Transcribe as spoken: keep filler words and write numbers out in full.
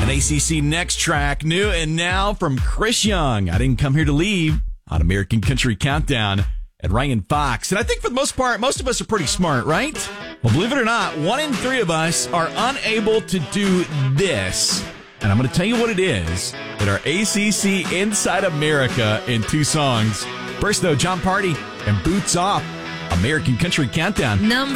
An A C C Next track, new and now from Chris Young. I Didn't Come Here to Leave on American Country Countdown at Ryan Fox. And I think for the most part, most of us are pretty smart, right? Well, believe it or not, one in three of us are unable to do this. And I'm going to tell you what it is in our A C C Inside America in two songs. First, though, John Party and Boots Off, American Country Countdown. Number